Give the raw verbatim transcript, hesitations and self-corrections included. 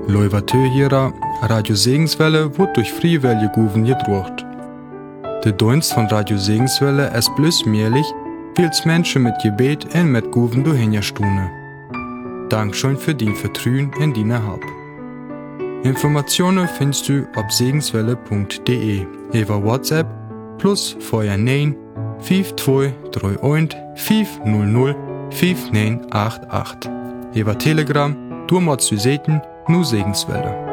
Leuvatö hierer, Radio Segenswelle wird durch Friewelle Guven gedruckt. Der Dienst von Radio Segenswelle ist bloß möglich, weil es Menschen mit Gebet und mit Guven durchhinstune. Dankeschön für dein Vertrauen in deine Hab. Informationen findest du auf segenswelle punkt de, über WhatsApp plus vorher neun fünf zwei drei eins fünf null null fünf neun acht acht. Über Telegram, du machst du Seiten, nur Segenswelle.